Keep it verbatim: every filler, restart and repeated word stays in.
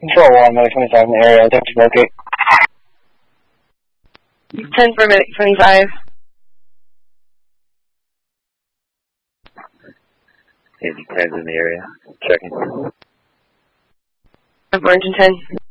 Control one, minute twenty-five in the area, attempt to locate. ten for minute twenty-five. Andy ten's in the area, checking. Orange and ten.